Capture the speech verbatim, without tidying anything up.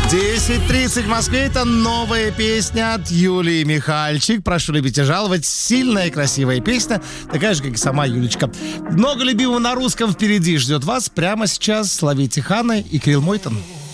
десять тридцать в Москве. Это новая песня от Юлии Михальчик. Прошу любить и жаловать. Сильная и красивая песня. Такая же, как и сама Юлечка. Много любимого на русском впереди ждет вас. Прямо сейчас ловите Хана и Кирилл Мойтон.